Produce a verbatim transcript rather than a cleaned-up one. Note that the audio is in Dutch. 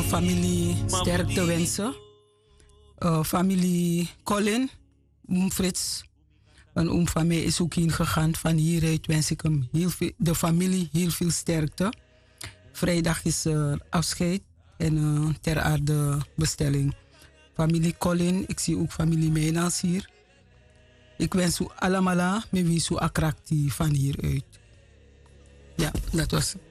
familie sterkte wensen. Uh, familie Colin, oom Frits. Een oom van mij is ook heen gegaan. Van hieruit wens ik hem heel veel, de familie heel veel sterkte. Vrijdag is uh, afscheid en uh, ter aarde bestelling. Familie Colin, ik zie ook familie Mijnals hier. Ik wens u allemaal, met wie zo attractief van hieruit. Ja, dat was het.